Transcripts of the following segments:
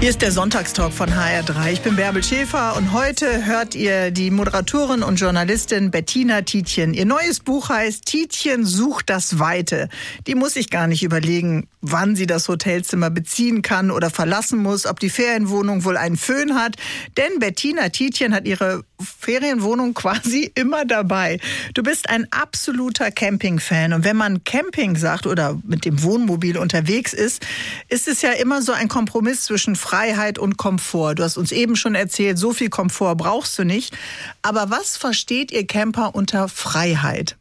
Hier ist der Sonntagstalk von HR3. Ich bin Bärbel Schäfer und heute hört ihr die Moderatorin und Journalistin Bettina Tietjen. Ihr neues Buch heißt Tietjen sucht das Weite. Die muss sich gar nicht überlegen, wann sie das Hotelzimmer beziehen kann oder verlassen muss, ob die Ferienwohnung wohl einen Föhn hat. Denn Bettina Tietjen hat ihre Ferienwohnung quasi immer dabei. Du bist ein absoluter Camping-Fan. Und wenn man Camping sagt oder mit dem Wohnmobil unterwegs ist, ist es ja immer so ein Kompromiss zwischen Freiheit und Komfort. Du hast uns eben schon erzählt, so viel Komfort brauchst du nicht. Aber was versteht ihr Camper unter Freiheit?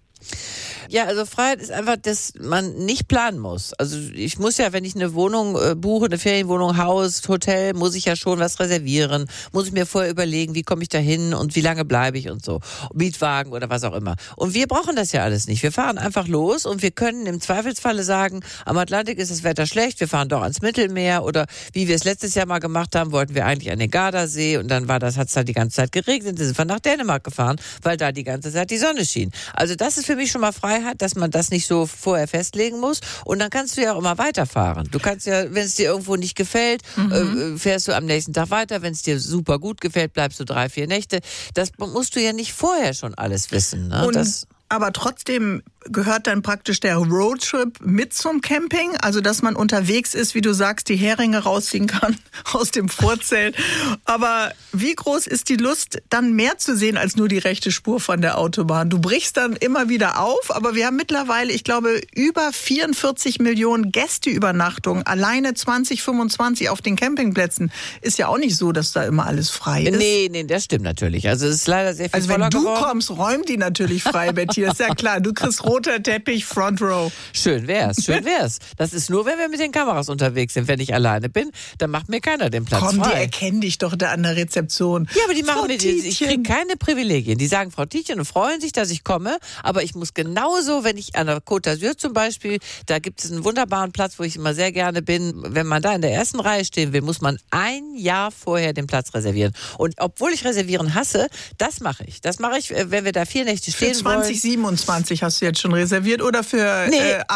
Ja, also Freiheit ist einfach, dass man nicht planen muss. Also ich muss ja, wenn ich eine Wohnung buche, eine Ferienwohnung, Haus, Hotel, muss ich ja schon was reservieren. Muss ich mir vorher überlegen, wie komme ich da hin und wie lange bleibe ich und so. Mietwagen oder was auch immer. Und wir brauchen das ja alles nicht. Wir fahren einfach los und wir können im Zweifelsfalle sagen, am Atlantik ist das Wetter schlecht, wir fahren doch ans Mittelmeer oder wie wir es letztes Jahr mal gemacht haben, wollten wir eigentlich an den Gardasee und dann hat es da die ganze Zeit geregnet, dann sind wir nach Dänemark gefahren, weil da die ganze Zeit die Sonne schien. Also das ist für mich schon mal Freiheit, dass man das nicht so vorher festlegen muss. Und dann kannst du ja auch immer weiterfahren. Du kannst ja, wenn es dir irgendwo nicht gefällt, fährst du am nächsten Tag weiter. Wenn es dir super gut gefällt, bleibst du 3-4 Nächte. Das musst du ja nicht vorher schon alles wissen. Ne? Aber trotzdem gehört dann praktisch der Roadtrip mit zum Camping, also dass man unterwegs ist, wie du sagst, die Heringe rausziehen kann aus dem Vorzelt. Aber wie groß ist die Lust, dann mehr zu sehen als nur die rechte Spur von der Autobahn? Du brichst dann immer wieder auf, aber wir haben mittlerweile, ich glaube, über 44 Millionen Gästeübernachtungen, alleine 2025 auf den Campingplätzen. Ist ja auch nicht so, dass da immer alles frei ist. Nee, das stimmt natürlich. Also es ist leider sehr viel voller geworden. Wenn du kommst, räumen die natürlich frei, Betty. Das ist ja klar. Du kriegst roter Teppich, Front Row. Schön wär's. Das ist nur, wenn wir mit den Kameras unterwegs sind. Wenn ich alleine bin, dann macht mir keiner den Platz frei. Die erkennen dich doch da an der Rezeption. Ja, aber die machen mir, ich kriege keine Privilegien. Die sagen Frau Tietjen und freuen sich, dass ich komme. Aber ich muss genauso, wenn ich an der Côte d'Azur zum Beispiel, da gibt es einen wunderbaren Platz, wo ich immer sehr gerne bin. Wenn man da in der ersten Reihe stehen will, muss man ein Jahr vorher den Platz reservieren. Und obwohl ich reservieren hasse, das mache ich. Das mache ich, wenn wir da 4 Nächte stehen wollen. 2027 hast du jetzt schon reserviert oder für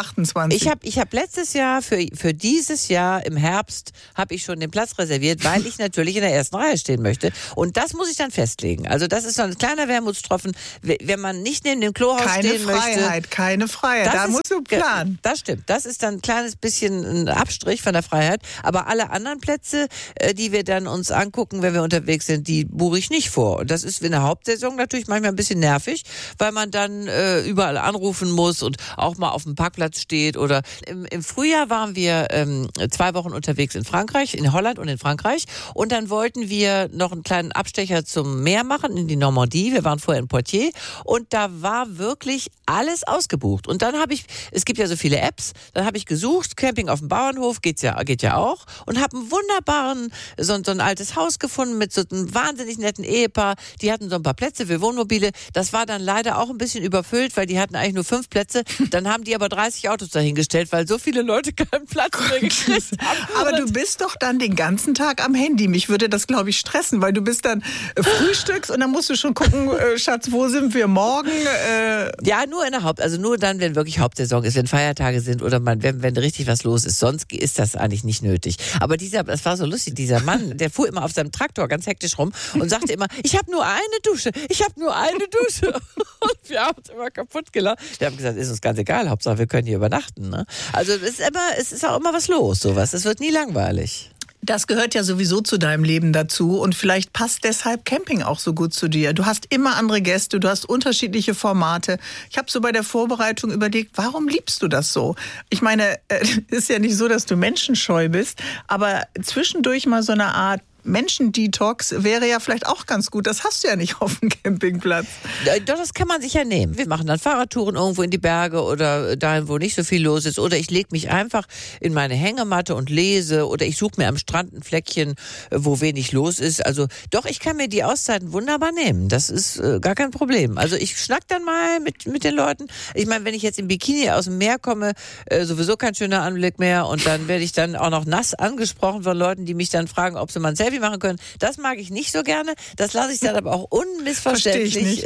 28? Ich hab letztes Jahr, für dieses Jahr im Herbst, habe ich schon den Platz reserviert, weil ich natürlich in der ersten Reihe stehen möchte. Und das muss ich dann festlegen. Also das ist so ein kleiner Wermutstropfen, wenn man nicht neben dem Klohaus stehen möchte. Keine Freiheit, da musst du planen. Das stimmt, das ist dann ein kleines bisschen ein Abstrich von der Freiheit. Aber alle anderen Plätze, die wir dann uns angucken, wenn wir unterwegs sind, die buche ich nicht vor. Und das ist in der Hauptsaison natürlich manchmal ein bisschen nervig, weil man dann überall anrufen muss und auch mal auf dem Parkplatz steht. Oder im Frühjahr waren wir 2 Wochen unterwegs in Frankreich, in Holland und in Frankreich. Und dann wollten wir noch einen kleinen Abstecher zum Meer machen, in die Normandie. Wir waren vorher in Poitiers und da war wirklich alles ausgebucht. Und dann es gibt ja so viele Apps, dann habe ich gesucht, Camping auf dem Bauernhof, geht ja auch. Und habe einen wunderbaren, so ein altes Haus gefunden mit so einem wahnsinnig netten Ehepaar. Die hatten so ein paar Plätze für Wohnmobile. Das war dann leider auch ein bisschen überfüllt, weil die hatten eigentlich nur 5 Plätze. Dann haben die aber 30 Autos dahingestellt, weil so viele Leute keinen Platz mehr gekriegt haben. Aber du bist doch dann den ganzen Tag am Handy. Mich würde das, glaube ich, stressen, weil du bist dann frühstückst und dann musst du schon gucken, Schatz, wo sind wir morgen? Ja, nur dann, wenn wirklich Hauptsaison ist, wenn Feiertage sind oder wenn richtig was los ist. Sonst ist das eigentlich nicht nötig. Aber das war so lustig, dieser Mann, der fuhr immer auf seinem Traktor ganz hektisch rum und sagte immer, ich habe nur eine Dusche. Und wir haben uns immer kaputt gelacht. Wir haben gesagt, ist uns ganz egal, Hauptsache wir können hier übernachten. Ne? Also es ist auch immer was los, sowas. Es wird nie langweilig. Das gehört ja sowieso zu deinem Leben dazu und vielleicht passt deshalb Camping auch so gut zu dir. Du hast immer andere Gäste, du hast unterschiedliche Formate. Ich habe so bei der Vorbereitung überlegt, warum liebst du das so? Ich meine, ist ja nicht so, dass du menschenscheu bist, aber zwischendurch mal so eine Art Menschendetox wäre ja vielleicht auch ganz gut. Das hast du ja nicht auf dem Campingplatz. Doch, das kann man sich ja nehmen. Wir machen dann Fahrradtouren irgendwo in die Berge oder dahin, wo nicht so viel los ist. Oder ich lege mich einfach in meine Hängematte und lese. Oder ich suche mir am Strand ein Fleckchen, wo wenig los ist. Also doch, ich kann mir die Auszeiten wunderbar nehmen. Das ist gar kein Problem. Also ich schnack dann mal mit den Leuten. Ich meine, wenn ich jetzt im Bikini aus dem Meer komme, sowieso kein schöner Anblick mehr. Und dann werde ich dann auch noch nass angesprochen von Leuten, die mich dann fragen, ob sie mal ein Selfie machen können. Das mag ich nicht so gerne. Das lasse ich dann aber auch unmissverständlich.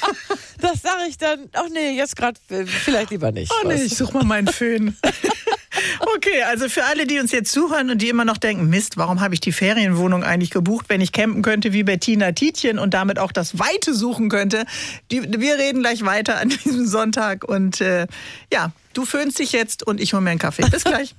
Das sage ich dann, ach nee, jetzt gerade vielleicht lieber nicht. Oh nee, ich suche mal meinen Föhn. Okay, also für alle, die uns jetzt zuhören und die immer noch denken, Mist, warum habe ich die Ferienwohnung eigentlich gebucht, wenn ich campen könnte wie Bettina Tietjen und damit auch das Weite suchen könnte. Wir reden gleich weiter an diesem Sonntag und ja, du föhnst dich jetzt und ich hole mir einen Kaffee. Bis gleich.